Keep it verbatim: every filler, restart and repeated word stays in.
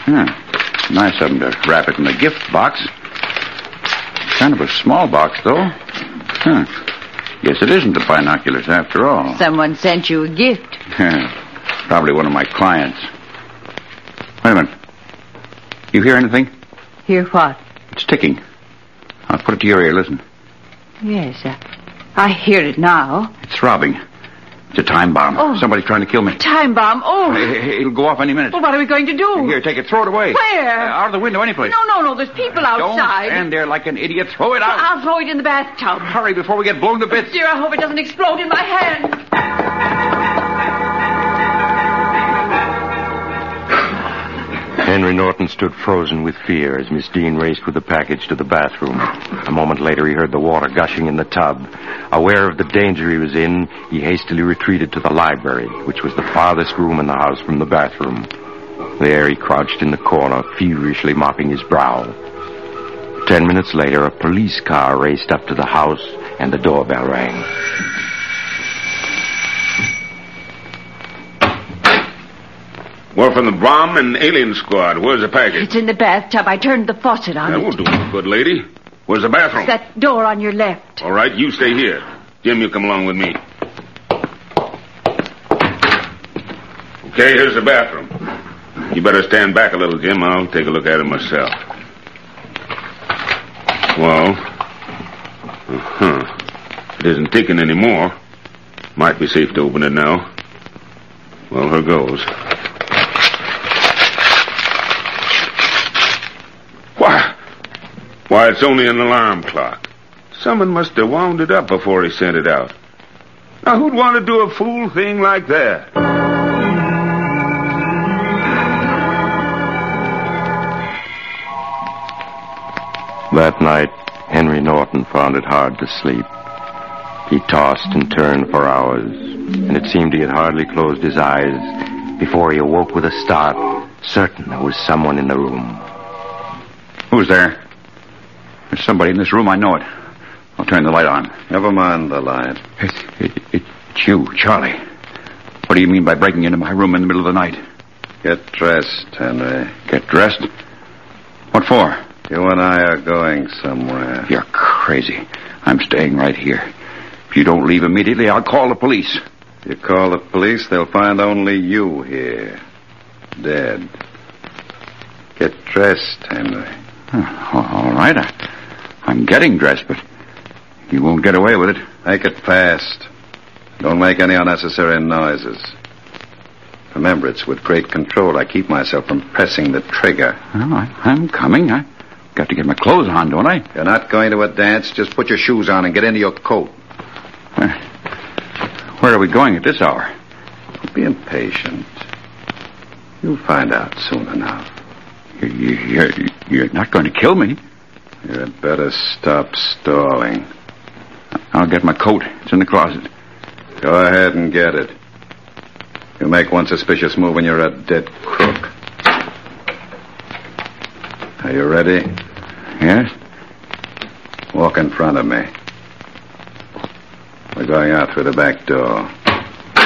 Hmm. Nice of them to wrap it in a gift box. Kind of a small box, though. Huh. Guess it isn't the binoculars after all. Someone sent you a gift. Probably one of my clients. Wait a minute. You hear anything? Hear what? It's ticking. I'll put it to your ear. Listen. Yes, uh, I hear it now. It's throbbing. It's a time bomb. Oh. Somebody's trying to kill me. Time bomb. Oh. It- It'll go off any minute. Well, what are we going to do? Here, take it. Throw it away. Where? Uh, out of the window, anyplace. No, no, no. There's people outside. Don't stand there like an idiot. Throw it out. I'll throw it in the bathtub. Hurry before we get blown to bits. Dear, I hope it doesn't explode in my hand. Henry Norton stood frozen with fear as Miss Dean raced with the package to the bathroom. A moment later, he heard the water gushing in the tub. Aware of the danger he was in, he hastily retreated to the library, which was the farthest room in the house from the bathroom. There he crouched in the corner, feverishly mopping his brow. Ten minutes later, a police car raced up to the house, and the doorbell rang. We're from the bomb and alien squad. Where's the package? It's in the bathtub. I turned the faucet on That it. won't do no good, lady. Where's the bathroom? It's that door on your left. All right, you stay here. Jim, you come along with me. Okay, here's the bathroom. You better stand back a little, Jim. I'll take a look at it myself. Well, uh-huh. It isn't ticking anymore. Might be safe to open it now. Well, here goes. Why? Why, it's only an alarm clock. Someone must have wound it up before he sent it out. Now, who'd want to do a fool thing like that? That night, Henry Norton found it hard to sleep. He tossed and turned for hours, and it seemed he had hardly closed his eyes before he awoke with a start, certain there was someone in the room. Who's there? There's somebody in this room. I know it. I'll turn the light on. Never mind the light. It's, it, it's you, Charlie. What do you mean by breaking into my room in the middle of the night? Get dressed, Henry. Get dressed? What for? You and I are going somewhere. You're crazy. I'm staying right here. If you don't leave immediately, I'll call the police. You call the police, they'll find only you here. Dead. Get dressed, Henry. Oh, all right. I, I'm getting dressed, but you won't get away with it. Make it fast. Don't make any unnecessary noises. Remember, it's with great control I keep myself from pressing the trigger. Well, I, I'm coming. I got to get my clothes on, don't I? You're not going to a dance. Just put your shoes on and get into your coat. Where, where are we going at this hour? Don't be impatient. You'll find out soon enough. You, you, you're, you're not going to kill me. You'd better stop stalling. I'll get my coat. It's in the closet. Go ahead and get it. You make one suspicious move and you're a dead crook. Are you ready? Yes? Walk in front of me. We're going out through the back door.